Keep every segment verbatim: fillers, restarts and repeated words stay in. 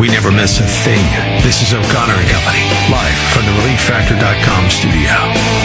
we never miss a thing. This is O'Connor and Company, live from the relief factor dot com studio.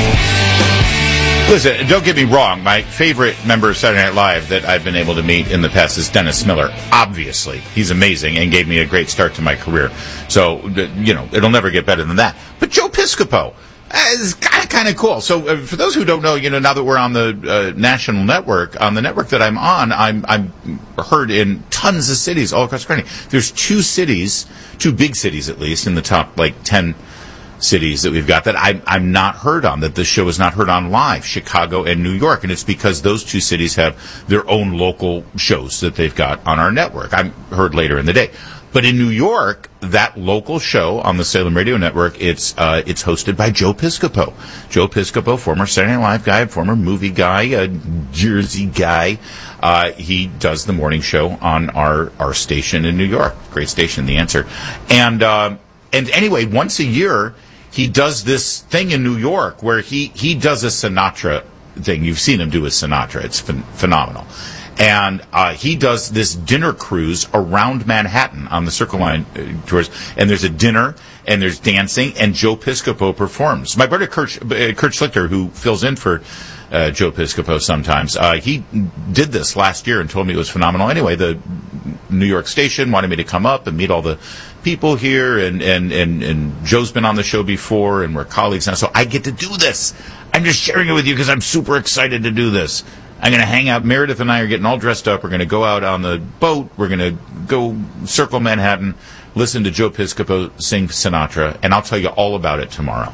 Listen, don't get me wrong. My favorite member of Saturday Night Live that I've been able to meet in the past is Dennis Miller. Obviously, he's amazing and gave me a great start to my career. So, you know, it'll never get better than that. But Joe Piscopo is kind of, kind of cool. So, uh, for those who don't know, you know, now that we're on the uh, national network, on the network that I'm on, I'm I'm heard in tons of cities all across the country. There's two cities, two big cities at least, in the top like ten cities that we've got that I'm, I'm not heard on, that this show is not heard on live, Chicago and New York. And it's because those two cities have their own local shows that they've got on our network. I'm heard later in the day. But in New York, that local show on the Salem Radio Network, it's uh, it's hosted by Joe Piscopo. Joe Piscopo, former Saturday Night Live guy, former movie guy, a Jersey guy. Uh, he does the morning show on our, our station in New York. Great station, The Answer. And uh, and anyway, once a year, he does this thing in New York where he, he does a Sinatra thing. You've seen him do a Sinatra. It's ph- phenomenal. And uh, he does this dinner cruise around Manhattan on the Circle Line uh, tours. And there's a dinner, and there's dancing, and Joe Piscopo performs. My brother Kurt, uh, Kurt Schlichter, who fills in for uh, Joe Piscopo sometimes, uh, he did this last year and told me it was phenomenal. Anyway, the New York station wanted me to come up and meet all the people here, and, and, and, and Joe's been on the show before, and we're colleagues now, so I get to do this. I'm just sharing it with you because I'm super excited to do this. I'm going to hang out. Meredith and I are getting all dressed up. We're going to go out on the boat. We're going to go circle Manhattan, listen to Joe Piscopo sing Sinatra, and I'll tell you all about it tomorrow.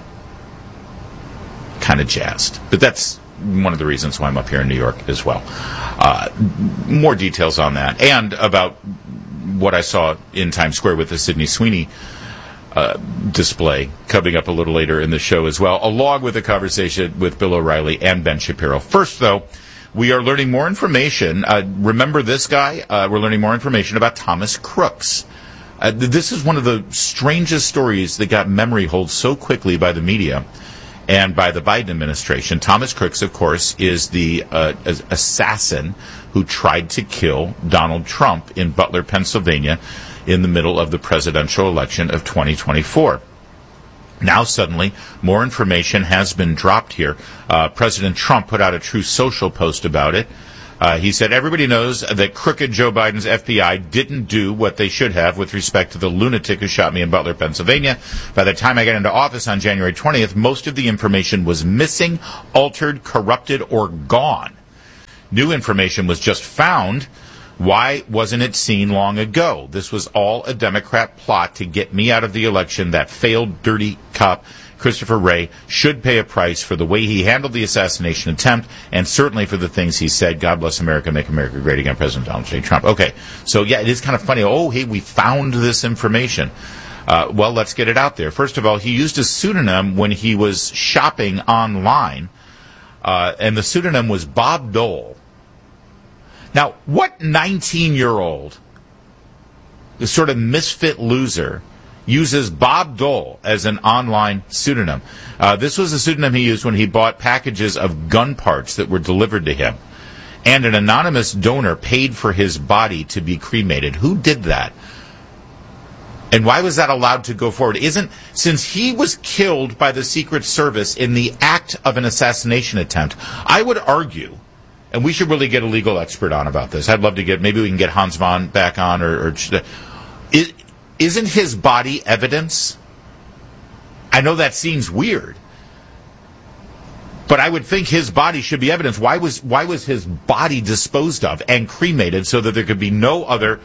Kind of jazzed. But that's one of the reasons why I'm up here in New York as well. Uh, more details on that, and about what I saw in Times Square with the Sydney Sweeney uh, display coming up a little later in the show as well, along with a conversation with Bill O'Reilly and Ben Shapiro. First, though, we are learning more information. Uh, remember this guy? Uh, we're learning more information about Thomas Crooks. Uh, this is one of the strangest stories that got memory hold so quickly by the media and by the Biden administration. Thomas Crooks, of course, is the uh, assassin who tried to kill Donald Trump in Butler, Pennsylvania, in the middle of the presidential election of twenty twenty-four. Now, suddenly, more information has been dropped here. Uh, President Trump put out a Truth Social post about it. Uh, he said, everybody knows that crooked Joe Biden's F B I didn't do what they should have with respect to the lunatic who shot me in Butler, Pennsylvania. By the time I got into office on January twentieth, most of the information was missing, altered, corrupted, or gone. New information was just found. Why wasn't it seen long ago? This was all a Democrat plot to get me out of the election. That failed dirty cop, Christopher Wray, should pay a price for the way he handled the assassination attempt, and certainly for the things he said. God bless America, make America great again, President Donald J. Trump. Okay, so yeah, it is kind of funny. Oh, hey, we found this information. Uh, well, let's get it out there. First of all, he used a pseudonym when he was shopping online, uh, and the pseudonym was Bob Dole. Now, what nineteen-year-old, the sort of misfit loser, uses Bob Dole as an online pseudonym? Uh, this was a pseudonym he used when he bought packages of gun parts that were delivered to him. And an anonymous donor paid for his body to be cremated. Who did that? And why was that allowed to go forward? Isn't, since he was killed by the Secret Service in the act of an assassination attempt, I would argue, and we should really get a legal expert on about this. I'd love to get, maybe we can get Hans Vaughn back on, or, or is, isn't his body evidence? I know that seems weird, but I would think his body should be evidence. Why was, why was his body disposed of and cremated so that there could be no other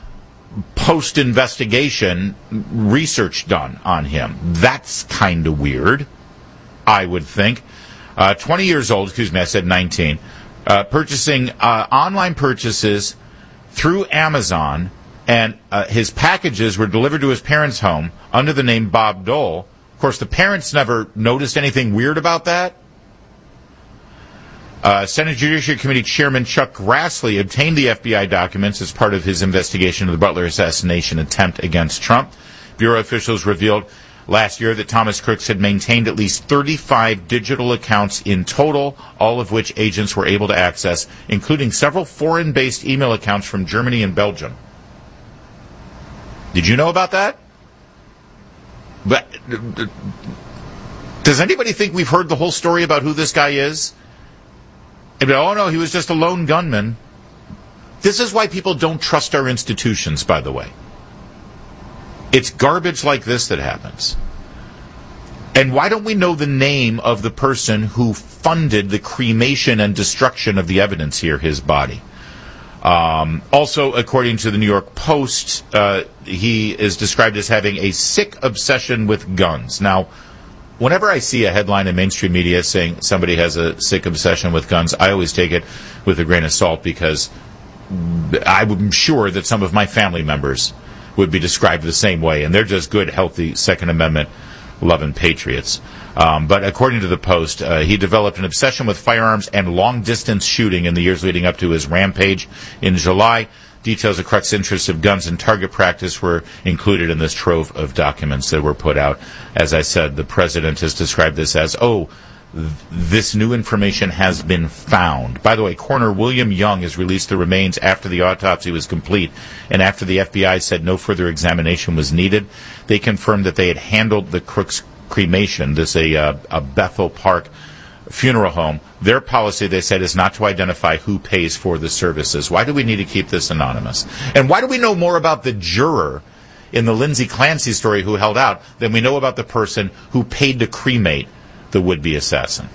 post-investigation research done on him? That's kind of weird, I would think. Uh, twenty years old, excuse me, I said nineteen. Uh, purchasing uh, online purchases through Amazon, and uh, his packages were delivered to his parents' home under the name Bob Dole. Of course, the parents never noticed anything weird about that. Uh, Senate Judiciary Committee Chairman Chuck Grassley obtained the F B I documents as part of his investigation of the Butler assassination attempt against Trump. Bureau officials revealed last year that Thomas Crooks had maintained at least thirty-five digital accounts in total, all of which agents were able to access, including several foreign-based email accounts from Germany and Belgium. Did you know about that? But does anybody think we've heard the whole story about who this guy is? And, oh, no, he was just a lone gunman. This is why people don't trust our institutions, by the way. It's garbage like this that happens. And why don't we know the name of the person who funded the cremation and destruction of the evidence here, his body? Um, also, according to the New York Post, uh, he is described as having a sick obsession with guns. Now, whenever I see a headline in mainstream media saying somebody has a sick obsession with guns, I always take it with a grain of salt, because I'm sure that some of my family members would be described the same way, and they're just good, healthy Second Amendment loving patriots. Um, but according to the Post, uh, he developed an obsession with firearms and long-distance shooting in the years leading up to his rampage in July. Details of Kruk's interest of guns and target practice were included in this trove of documents that were put out. As I said, the president has described this as, oh, th- this new information has been found. By the way, Coroner William Young has released the remains after the autopsy was complete, and after the F B I said no further examination was needed. They confirmed that they had handled the Kruk's cremation, this a, uh, a Bethel Park funeral home. Their policy, they said, is not to identify who pays for the services. Why do we need to keep this anonymous? And why do we know more about the juror in the Lindsay Clancy story who held out than we know about the person who paid to cremate the would-be assassin?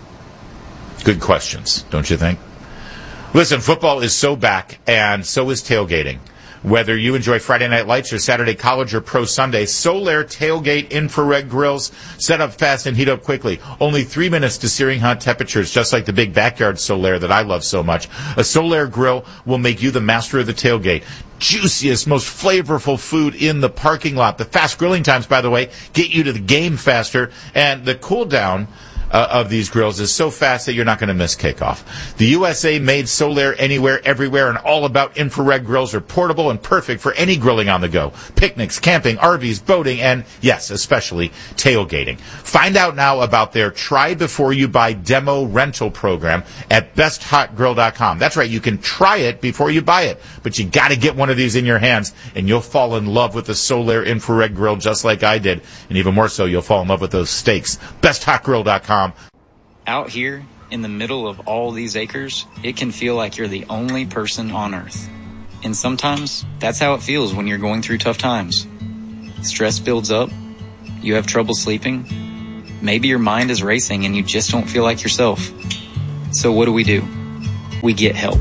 Good questions, don't you think? Listen, football is so back, and so is tailgating. Whether you enjoy Friday Night Lights or Saturday College or Pro Sunday, Solaire Tailgate infrared grills set up fast and heat up quickly. Only three minutes to searing hot temperatures, just like the big backyard Solaire that I love so much. A Solaire grill will make you the master of the tailgate. Juiciest, most flavorful food in the parking lot. The fast grilling times, by the way, get you to the game faster. And the cool down Uh, of these grills is so fast that you're not going to miss kickoff. The U S A-made Solaire Anywhere, Everywhere, and All About infrared grills are portable and perfect for any grilling on the go. Picnics, camping, R Vs, boating, and, yes, especially tailgating. Find out now about their Try Before You Buy demo rental program at best hot grill dot com. That's right, you can try it before you buy it, but you got to get one of these in your hands, and you'll fall in love with the Solaire infrared grill just like I did, and even more so, you'll fall in love with those steaks. best hot grill dot com. Out here, in the middle of all these acres, it can feel like you're the only person on Earth. And sometimes, that's how it feels when you're going through tough times. Stress builds up, you have trouble sleeping, maybe your mind is racing and you just don't feel like yourself. So what do we do? We get help.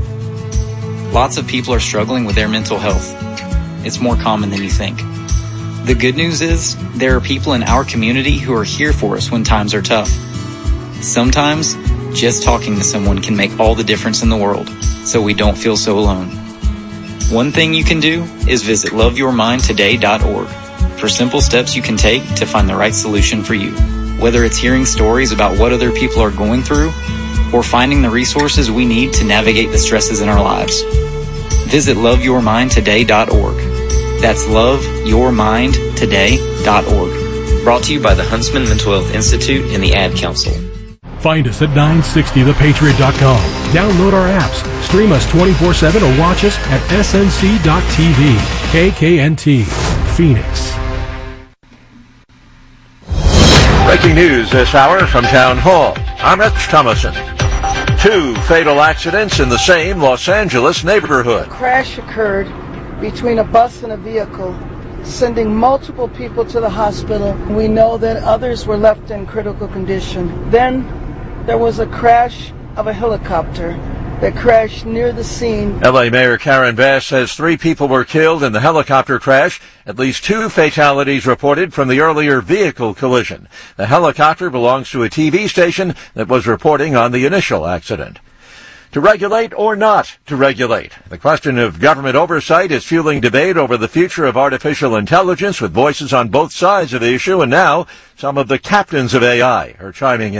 Lots of people are struggling with their mental health. It's more common than you think. The good news is, there are people in our community who are here for us when times are tough. Sometimes, just talking to someone can make all the difference in the world, so we don't feel so alone. One thing you can do is visit love your mind today dot org for simple steps you can take to find the right solution for you. Whether it's hearing stories about what other people are going through, or finding the resources we need to navigate the stresses in our lives. Visit love your mind today dot org. That's love your mind today dot org. Brought to you by the Huntsman Mental Health Institute and the Ad Council. Find us at nine sixty the patriot dot com. Download our apps, stream us twenty-four seven, or watch us at S N C dot T V. K K N T, Phoenix. Breaking news this hour from Town Hall. I'm Rich Thomason. Two fatal accidents in the same Los Angeles neighborhood. A crash occurred between a bus and a vehicle, sending multiple people to the hospital. We know that others were left in critical condition. Then there was a crash of a helicopter that crashed near the scene. L A Mayor Karen Bass says three people were killed in the helicopter crash. At least two fatalities reported from the earlier vehicle collision. The helicopter belongs to a T V station that was reporting on the initial accident. To regulate or not to regulate? The question of government oversight is fueling debate over the future of artificial intelligence, with voices on both sides of the issue, and now some of the captains of A I are chiming in.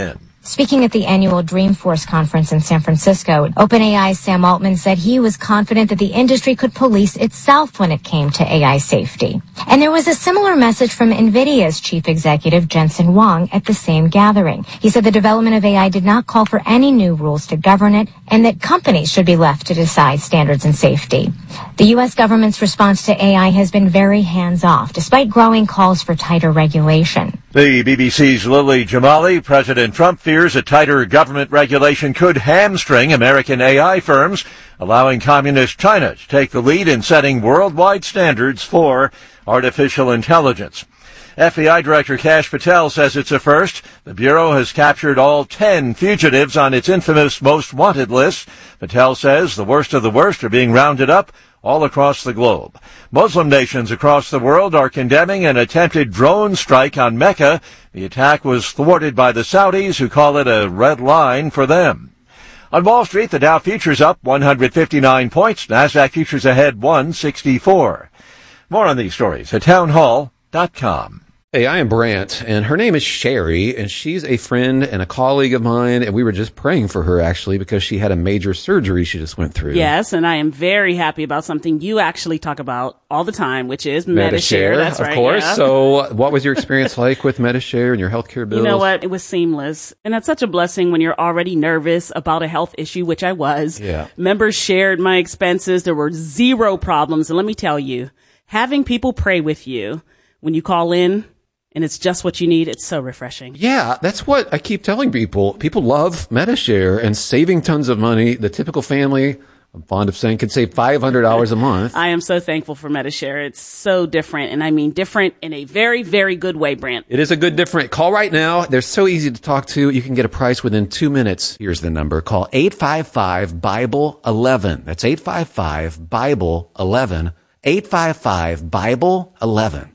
Speaking at the annual Dreamforce conference in San Francisco, OpenAI's Sam Altman said he was confident that the industry could police itself when it came to A I safety. And there was a similar message from NVIDIA's chief executive, Jensen Huang, at the same gathering. He said the development of A I did not call for any new rules to govern it, and that companies should be left to decide standards and safety. The U S government's response to A I has been very hands-off, despite growing calls for tighter regulation. The B B C's Lily Jamali, President Trump fears a tighter government regulation could hamstring American A I firms, allowing communist China to take the lead in setting worldwide standards for artificial intelligence. F B I Director Kash Patel says it's a first. The Bureau has captured all ten fugitives on its infamous most wanted list. Patel says the worst of the worst are being rounded up all across the globe. Muslim nations across the world are condemning an attempted drone strike on Mecca. The attack was thwarted by the Saudis, who call it a red line for them. On Wall Street, the Dow futures up one hundred fifty-nine points. NASDAQ futures ahead one sixty-four. More on these stories at townhall dot com. Hey, I am Brant, and her name is Sherry, and she's a friend and a colleague of mine, and we were just praying for her, actually, because she had a major surgery she just went through. Yes, and I am very happy about something you actually talk about all the time, which is Medi-Share. Medi-Share, That's of right, course. yeah. So what was your experience like with Medi-Share and your healthcare bills? You know what? It was seamless. And that's such a blessing when you're already nervous about a health issue, which I was. Yeah. Members shared my expenses. There were zero problems. And let me tell you, having people pray with you when you call in, and it's just what you need, it's so refreshing. Yeah, that's what I keep telling people. People love Medi-Share and saving tons of money. The typical family, I'm fond of saying, can save five hundred dollars a month. I am so thankful for Medi-Share. It's so different, and I mean different in a very, very good way, Brant. It is a good different. Call right now. They're so easy to talk to. You can get a price within two minutes. Here's the number. Call eight five five, Bible eleven. That's eight five five, Bible eleven. eight five five, Bible eleven.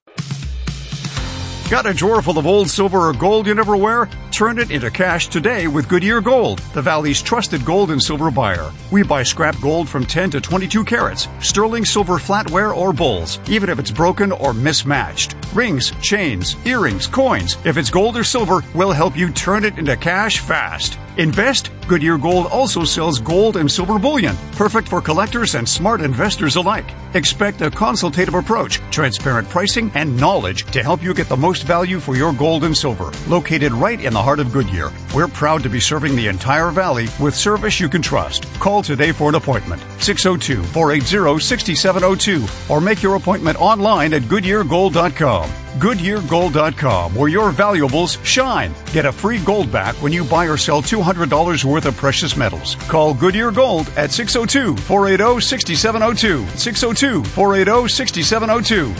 Got a drawer full of old silver or gold you never wear? Turn it into cash today with Goodyear Gold, the Valley's trusted gold and silver buyer. We buy scrap gold from ten to twenty-two carats, sterling silver flatware or bowls, even if it's broken or mismatched. Rings, chains, earrings, coins. If it's gold or silver, we'll help you turn it into cash fast. Invest? Goodyear Gold also sells gold and silver bullion, perfect for collectors and smart investors alike. Expect a consultative approach, transparent pricing, and knowledge to help you get the most value for your gold and silver. Located right in the heart of Goodyear, we're proud to be serving the entire valley with service you can trust. Call today for an appointment, six oh two, four eight zero, six seven oh two, or make your appointment online at goodyear gold dot com. goodyear gold dot com, where your valuables shine. Get a free gold back when you buy or sell two hundred dollars worth of precious metals. Call Goodyear Gold at six oh two, four eight zero, six seven oh two, six oh two, four eight zero, six seven oh two.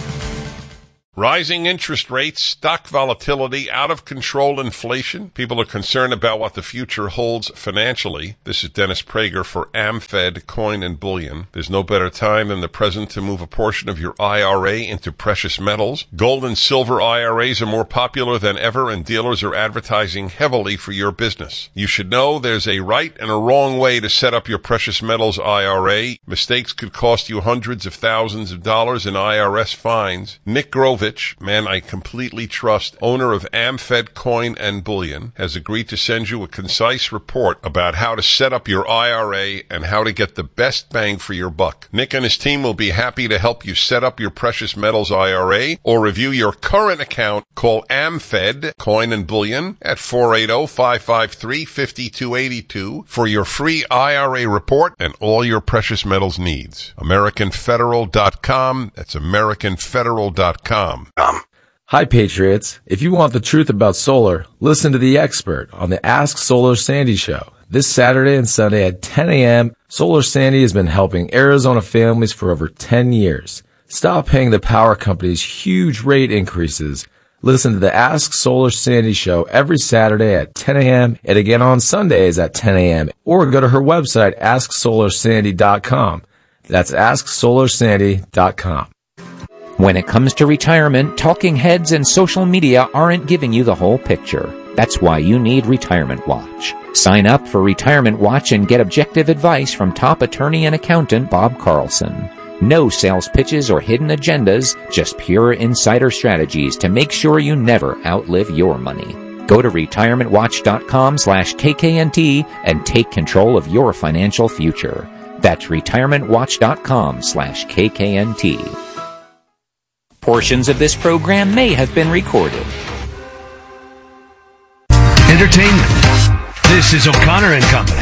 Rising interest rates, stock volatility, out-of-control inflation. People are concerned about what the future holds financially. This is Dennis Prager for AmFed Coin and Bullion. There's no better time than the present to move a portion of your I R A into precious metals. Gold and silver I R As are more popular than ever, and dealers are advertising heavily for your business. You should know there's a right and a wrong way to set up your precious metals I R A. Mistakes could cost you hundreds of thousands of dollars in I R S fines. Nick Grovich, man I completely trust, owner of AmFed Coin and Bullion, has agreed to send you a concise report about how to set up your I R A and how to get the best bang for your buck. Nick and his team will be happy to help you set up your precious metals I R A or review your current account. Call AmFed Coin and Bullion at four eight zero, five five three, five two eight two for your free I R A report and all your precious metals needs. American Federal dot com. That's American Federal dot com. Hi, Patriots. If you want the truth about solar, listen to The Expert on the Ask Solar Sandy show. This Saturday and Sunday at ten a.m., Solar Sandy has been helping Arizona families for over ten years. Stop paying the power companies huge rate increases. Listen to the Ask Solar Sandy show every Saturday at ten a.m. and again on Sundays at ten a.m. or go to her website, ask solar sandy dot com. That's ask solar sandy dot com. When it comes to retirement, talking heads and social media aren't giving you the whole picture. That's why you need Retirement Watch. Sign up for Retirement Watch and get objective advice from top attorney and accountant Bob Carlson. No sales pitches or hidden agendas, just pure insider strategies to make sure you never outlive your money. Go to retirementwatch.com slash KKNT and take control of your financial future. That's retirementwatch.com slash KKNT. Portions of this program may have been recorded. Entertainment. This is O'Connor and Company.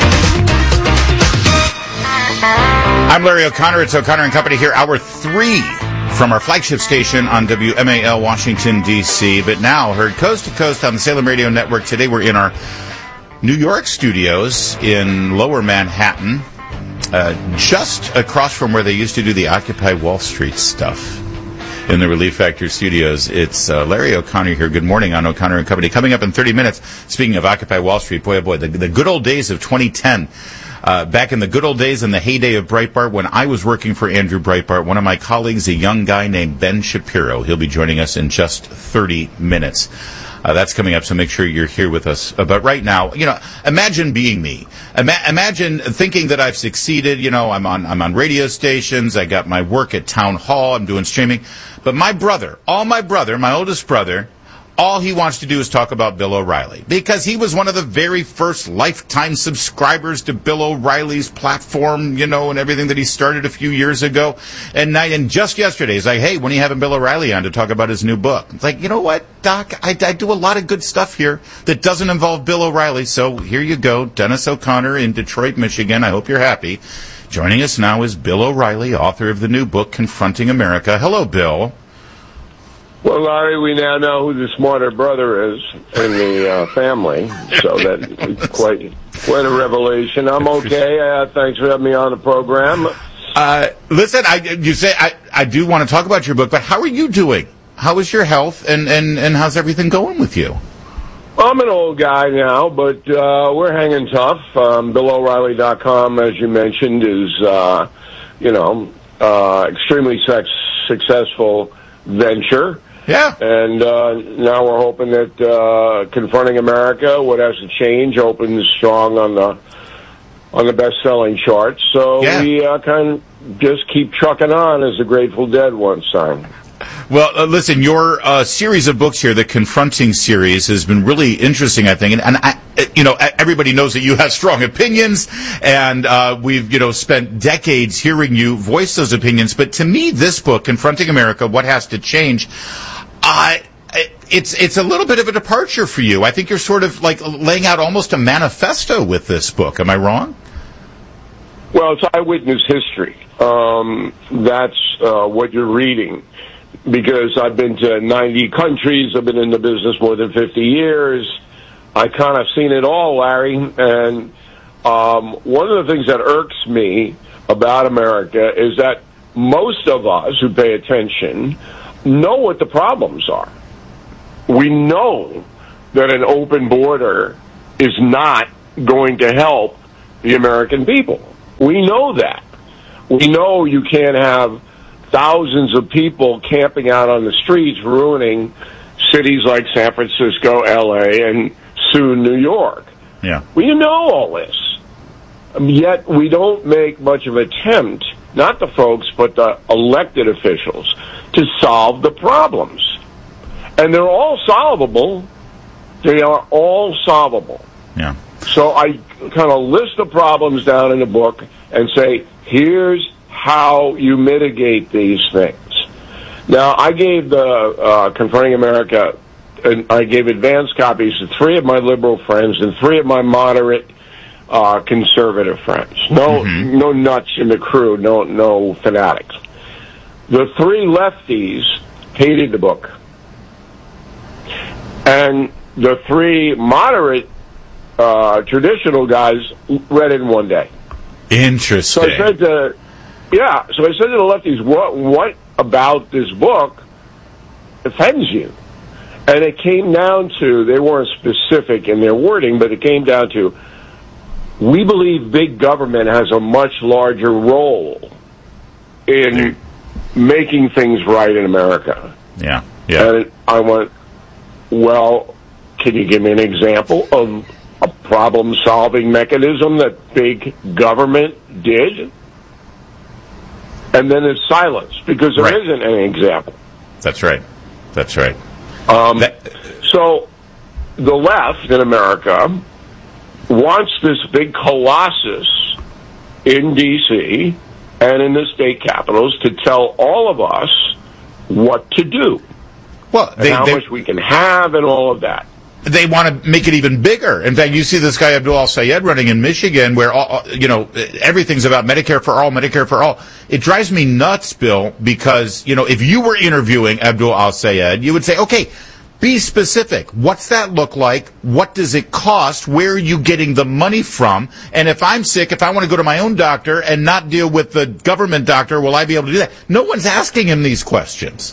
I'm Larry O'Connor. It's O'Connor and Company here, hour three from our flagship station on W M A L Washington, D C, but now heard coast to coast on the Salem Radio Network. Today we're in our New York studios in Lower Manhattan, uh, just across from where they used to do the Occupy Wall Street stuff. In the Relief Factor studios, it's uh, Larry O'Connor here. Good morning on O'Connor and Company. Coming up in thirty minutes, speaking of Occupy Wall Street, boy, oh boy, the, the good old days of twenty ten. Uh, back in the good old days in the heyday of Breitbart, when I was working for Andrew Breitbart, one of my colleagues, a young guy named Ben Shapiro, he'll be joining us in just thirty minutes. Uh, that's coming up, so make sure you're here with us. Uh, but right now, you know, imagine being me. Ima- imagine thinking that I've succeeded. You know, I'm on I'm on radio stations. I got my work at Town Hall. I'm doing streaming. But my brother, all my brother, my oldest brother, all he wants to do is talk about Bill O'Reilly, because he was one of the very first lifetime subscribers to Bill O'Reilly's platform, you know, and everything that he started a few years ago. And, I, and just yesterday, he's like, hey, when are you having Bill O'Reilly on to talk about his new book? It's like, you know what, Doc, I, I do a lot of good stuff here that doesn't involve Bill O'Reilly. So here you go, Dennis O'Connor in Detroit, Michigan. I hope you're happy. Joining us now is Bill O'Reilly, author of the new book, Confronting America. Hello, Bill. Well, Larry, we now know who the smarter brother is in the uh, family, so that's quite quite a revelation. I'm okay. Uh, thanks for having me on the program. Uh, listen, I, you say I, I do want to talk about your book, but how are you doing? How is your health, and, and, and how's everything going with you? I'm an old guy now, but uh, we're hanging tough. Um, Bill O'Reilly dot com, as you mentioned, is uh, you know uh, extremely sex- successful venture. Yeah. And uh, now we're hoping that uh, Confronting America, What Has to Change, opens strong on the on the best-selling charts. So yeah. we uh, kind of just keep trucking on, as the Grateful Dead once sang. Well, uh, listen, your uh, series of books here, the Confronting series, has been really interesting, I think. And, and I, you know, everybody knows that you have strong opinions, and uh, we've, you know, spent decades hearing you voice those opinions. But to me, this book, Confronting America, What Has to Change, uh, it's it's a little bit of a departure for you. I think you're sort of like laying out almost a manifesto with this book. Am I wrong? Well, it's eyewitness history. Um, that's uh, what you're reading. Because I've been to ninety countries, I've been in the business more than fifty years. I kind of seen it all, Larry. And um, one of the things that irks me about America is that most of us who pay attention know what the problems are. We know that an open border is not going to help the American people. We know that. We know you can't have thousands of people camping out on the streets, ruining cities like San Francisco, L A, and soon New York. Yeah. We know all this. Yet we don't make much of an attempt, not the folks, but the elected officials, to solve the problems. And they're all solvable. They are all solvable. Yeah. So I kind of list the problems down in the book and say, here's how you mitigate these things. Now, I gave the uh, Confronting America, and I gave advance copies to three of my liberal friends and three of my moderate uh, conservative friends. No, mm-hmm. no nuts in the crew, no, no fanatics. The three lefties hated the book, and the three moderate uh, traditional guys read it in one day. Interesting. So I said to Yeah, so I said to the lefties, what what about this book offends you? And it came down to, they weren't specific in their wording, but it came down to, we believe big government has a much larger role in making things right in America. Yeah, yeah. And I went, well, can you give me an example of a problem-solving mechanism that big government did? And then it's silence, because there right. isn't any example. That's right. That's right. Um, that- so the left in America wants this big colossus in D C and in the state capitals to tell all of us what to do. Well, they, and how they, much we can have and all of that. They want to make it even bigger. In fact, you see this guy Abdul Al-Sayed running in Michigan, where all, you know everything's about Medicare for all, Medicare for all. It drives me nuts, Bill, because you know if you were interviewing Abdul Al-Sayed, you would say, okay, be specific. What's that look like? What does it cost? Where are you getting the money from? And if I'm sick, if I want to go to my own doctor and not deal with the government doctor, will I be able to do that? No one's asking him these questions.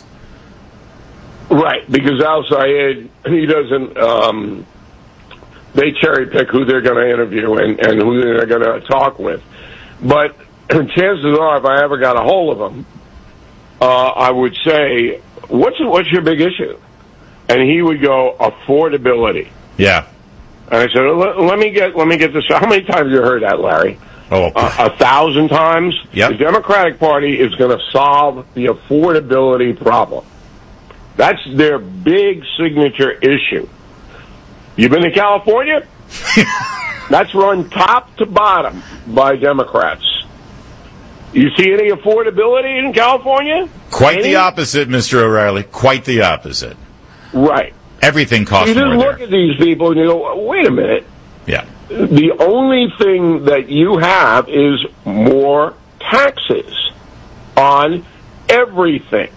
Right, because Al-Sayed, he doesn't, um, they cherry pick who they're going to interview and, and who they're going to talk with. But chances are, if I ever got a hold of him, uh, I would say, what's what's your big issue? And he would go, affordability. Yeah. And I said, let, let me get let me get this. How many times have you heard that, Larry? Oh, uh, a thousand times? Yep. The Democratic Party is going to solve the affordability problem. That's their big signature issue. You been to California? That's run top to bottom by Democrats. You see any affordability in California? Quite any? the opposite, Mister O'Reilly. Quite the opposite. Right. Everything costs you more just there. look at these people and you go, wait a minute. Yeah. The only thing that you have is more taxes on everything.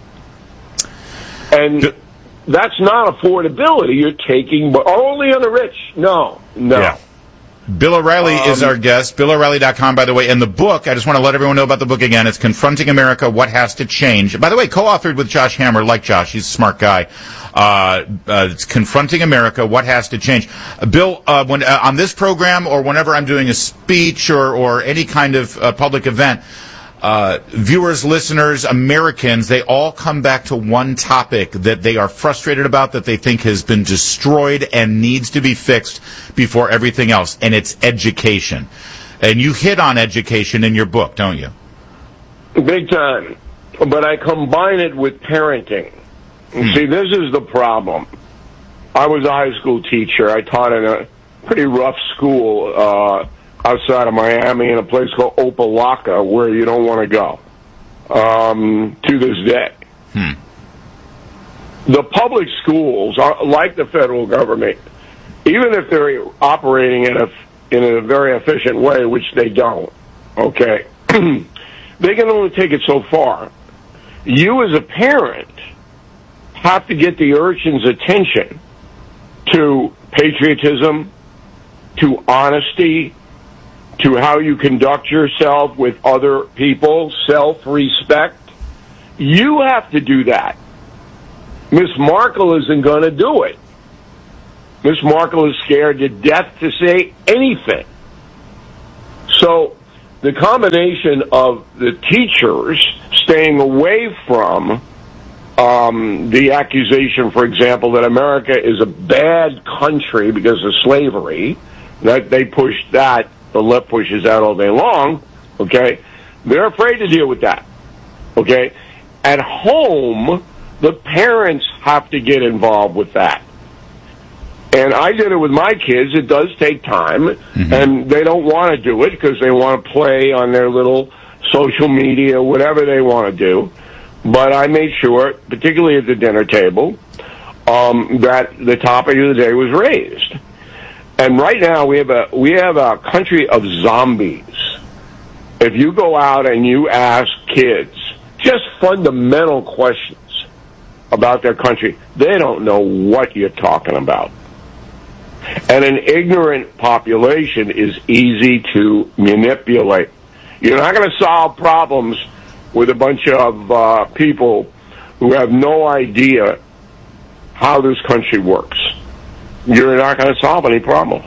And that's not affordability. You're taking, but only on the rich. No, no. Yeah. Bill O'Reilly um, is our guest. Bill O'Reilly dot com, by the way. And the book, I just want to let everyone know about the book again. It's Confronting America, What Has to Change. By the way, co-authored with Josh Hammer. Like Josh, he's a smart guy. Uh, uh, it's Confronting America, What Has to Change. Uh, Bill, uh, when uh, on this program or whenever I'm doing a speech or, or any kind of uh, public event, Uh, viewers, listeners, Americans, they all come back to one topic that they are frustrated about, that they think has been destroyed and needs to be fixed before everything else, and it's education. And you hit on education in your book, don't you? Big time. But I combine it with parenting. Hmm. See, this is the problem. I was a high school teacher. I taught in a pretty rough school, uh, outside of Miami in a place called Opelika, where you don't want to go, um, to this day. Hmm. The public schools, are, like the federal government, even if they're operating in a, in a very efficient way, which they don't, okay, they can only take it so far. You as a parent have to get the urchin's attention to patriotism, to honesty, to how you conduct yourself with other people, self-respect. You have to do that. Miss Markle isn't going to do it. Miss Markle is scared to death to say anything. So the combination of the teachers staying away from um, the accusation, for example, that America is a bad country because of slavery, that they pushed that, the left pushes that all day long, okay? They're afraid to deal with that, okay? At home, the parents have to get involved with that. And I did it with my kids. It does take time, mm-hmm. and they don't want to do it because they want to play on their little social media, whatever they want to do. But I made sure, particularly at the dinner table, um, that the topic of the day was raised. And right now we have a we have a country of zombies. If you go out and you ask kids just fundamental questions about their country, they don't know what you're talking about. And an ignorant population is easy to manipulate. You're not going to solve problems with a bunch of uh, people who have no idea how this country works. You're not going to solve any problem.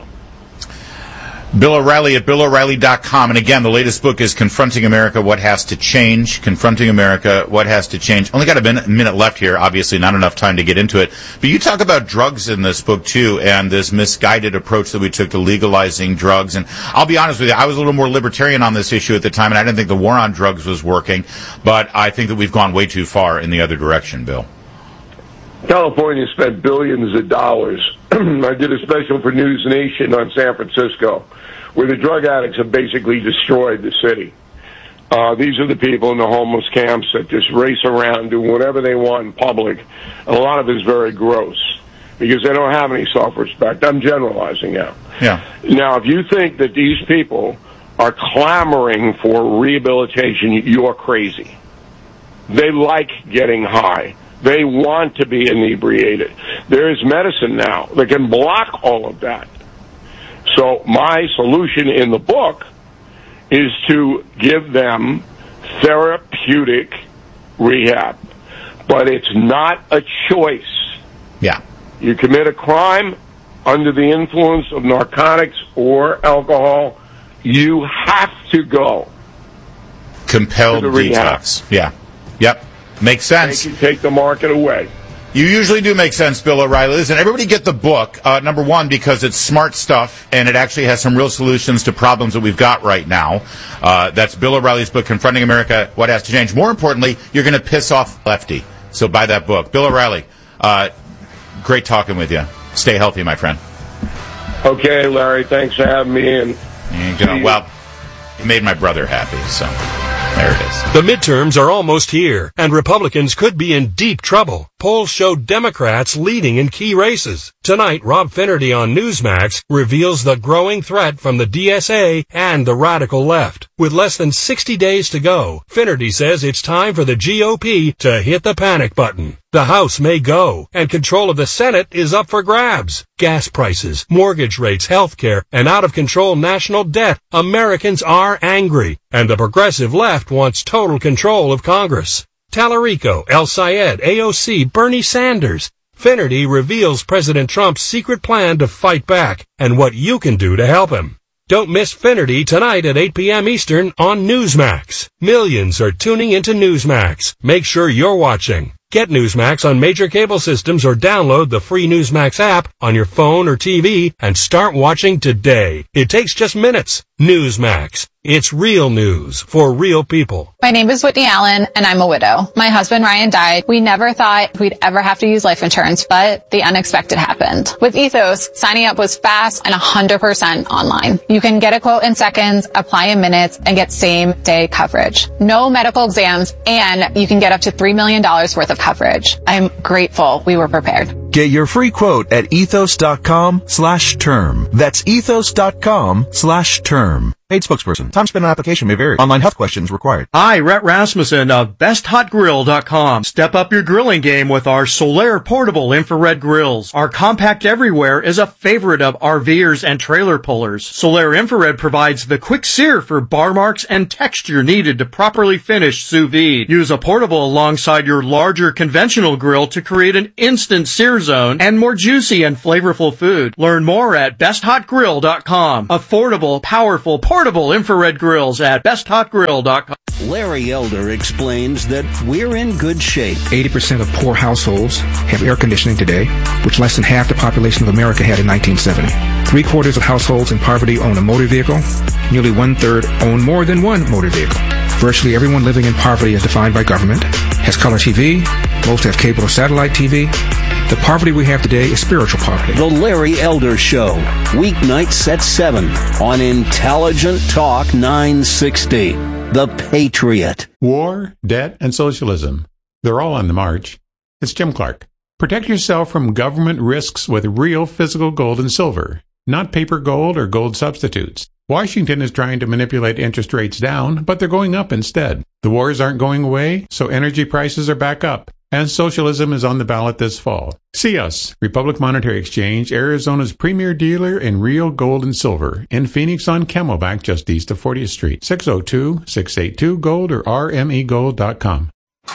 Bill O'Reilly at Bill O'Reilly dot com. And again, the latest book is Confronting America, What Has to Change. Confronting America, What Has to Change. Only got a minute, minute left here. Obviously, not enough time to get into it. But you talk about drugs in this book, too, and this misguided approach that we took to legalizing drugs. And I'll be honest with you, I was a little more libertarian on this issue at the time, and I didn't think the war on drugs was working. But I think that we've gone way too far in the other direction, Bill. California spent billions of dollars I did a special for News Nation on San Francisco, where the drug addicts have basically destroyed the city. Uh, these are the people in the homeless camps that just race around, do whatever they want in public. And a lot of it is very gross because they don't have any self-respect. I'm generalizing now. Yeah. Now, if you think that these people are clamoring for rehabilitation, you're crazy. They like getting high. They want to be inebriated. There is medicine now that can block all of that. So my solution in the book is to give them therapeutic rehab. But it's not a choice. Yeah. You commit a crime under the influence of narcotics or alcohol, you have to go. Compelled to the rehab. detox. Yeah. Yep. Makes sense. Take, take the market away. You usually do make sense, Bill O'Reilly. Listen, everybody get the book, uh, number one, because it's smart stuff, and it actually has some real solutions to problems that we've got right now. Uh, that's Bill O'Reilly's book, Confronting America, What Has to Change. More importantly, you're going to piss off Lefty. So buy that book. Bill O'Reilly, uh, great talking with you. Stay healthy, my friend. Okay, Larry, thanks for having me in. You know, well, you made my brother happy, so there it is. The midterms are almost here, and Republicans could be in deep trouble. Polls show Democrats leading in key races. Tonight, Rob Finnerty on Newsmax reveals the growing threat from the D S A and the radical left. With less than sixty days to go, Finnerty says it's time for the G O P to hit the panic button. The House may go, and control of the Senate is up for grabs. Gas prices, mortgage rates, health care, and out-of-control national debt. Americans are angry, and the progressive left wants total control of Congress. Tallarico, El Sayed, A O C, Bernie Sanders. Finnerty reveals President Trump's secret plan to fight back and what you can do to help him. Don't miss Finnerty tonight at eight p.m. Eastern on Newsmax. Millions are tuning into Newsmax. Make sure you're watching. Get Newsmax on major cable systems or download the free Newsmax app on your phone or T V and start watching today. It takes just minutes. Newsmax. It's real news for real people. My name is Whitney Allen, and I'm a widow. My husband, Ryan, died. We never thought we'd ever have to use life insurance, but the unexpected happened. With Ethos, signing up was fast and one hundred percent online. You can get a quote in seconds, apply in minutes, and get same-day coverage. No medical exams, and you can get up to three million dollars worth of coverage. I'm grateful we were prepared. Get your free quote at ethos.com slash term. That's ethos.com slash term. Paid spokesperson. Time spent on application may vary. Online health questions required. Hi, Rhett Rasmussen of best hot grill dot com. Step up your grilling game with our Solaire portable infrared grills. Our compact everywhere is a favorite of RVers and trailer pullers. Solaire infrared provides the quick sear for bar marks and texture needed to properly finish sous vide. Use a portable alongside your larger conventional grill to create an instant sear zone and more juicy and flavorful food. Learn more at best hot grill dot com. Affordable, powerful, portable infrared grills at best hot grill dot com. Larry Elder explains that we're in good shape. eighty percent of poor households have air conditioning today, which less than half the population of America had in nineteen seventy. Three quarters of households in poverty own a motor vehicle. Nearly one-third own more than one motor vehicle. Virtually everyone living in poverty as defined by government has color T V. Most have cable or satellite T V. The poverty we have today is spiritual poverty. The Larry Elder Show, weeknights at seven on Intelligent Talk nine sixty. The Patriot. War, debt, and socialism. They're all on the march. It's Jim Clark. Protect yourself from government risks with real physical gold and silver, not paper gold or gold substitutes. Washington is trying to manipulate interest rates down, but they're going up instead. The wars aren't going away, so energy prices are back up. And socialism is on the ballot this fall. See us, Republic Monetary Exchange, Arizona's premier dealer in real gold and silver, in Phoenix on Camelback, just east of fortieth Street. six oh two, six eight two, gold or r m e gold dot com.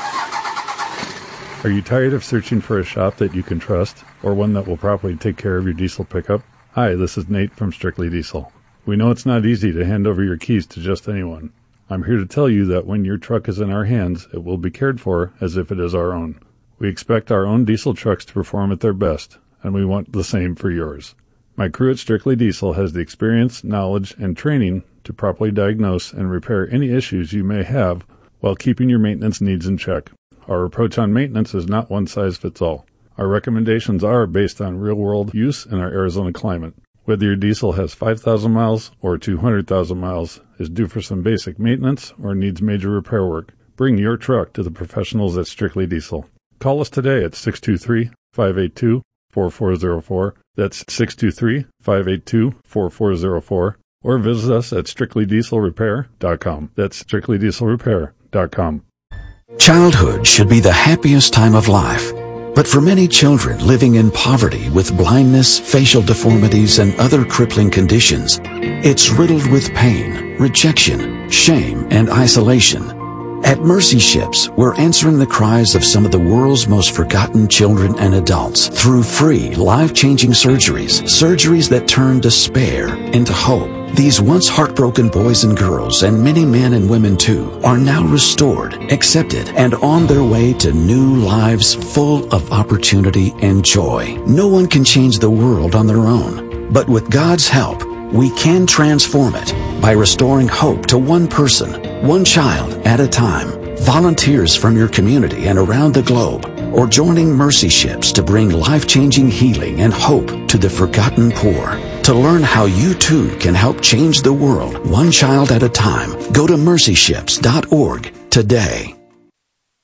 Are you tired of searching for a shop that you can trust, or one that will properly take care of your diesel pickup? Hi, this is Nate from Strictly Diesel. We know it's not easy to hand over your keys to just anyone. I'm here to tell you that when your truck is in our hands, it will be cared for as if it is our own. We expect our own diesel trucks to perform at their best, and we want the same for yours. My crew at Strictly Diesel has the experience, knowledge, and training to properly diagnose and repair any issues you may have while keeping your maintenance needs in check. Our approach on maintenance is not one size fits all. Our recommendations are based on real-world use in our Arizona climate. Whether your diesel has five thousand miles or two hundred thousand miles, is due for some basic maintenance, or needs major repair work, bring your truck to the professionals at Strictly Diesel. Call us today at six two three, five eight two, four four zero four. That's six two three, five eight two, four four zero four. Or visit us at strictly diesel repair dot com. That's strictly diesel repair dot com. Childhood should be the happiest time of life. But for many children living in poverty with blindness, facial deformities, and other crippling conditions, it's riddled with pain, rejection, shame, and isolation. At Mercy Ships, we're answering the cries of some of the world's most forgotten children and adults through free, life-changing surgeries, surgeries that turn despair into hope. These once heartbroken boys and girls, and many men and women too, are now restored, accepted, and on their way to new lives full of opportunity and joy. No one can change the world on their own, but with God's help, we can transform it by restoring hope to one person, one child at a time. Volunteers from your community and around the globe, or joining Mercy Ships to bring life-changing healing and hope to the forgotten poor. To learn how you too can help change the world one child at a time, go to mercy ships dot org today.